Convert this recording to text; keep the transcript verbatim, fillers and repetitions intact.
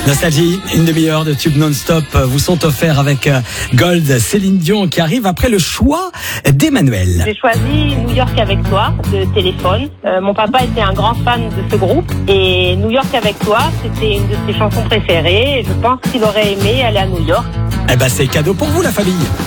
Nostalgie, une demi-heure de tube non-stop vous sont offerts avec Gold, Céline Dion qui arrive après le choix d'Emmanuel. J'ai choisi New York avec toi de Téléphone. Euh, mon papa était un grand fan de ce groupe et New York avec toi, c'était une de ses chansons préférées et je pense qu'il aurait aimé aller à New York. Eh ben c'est cadeau pour vous la famille.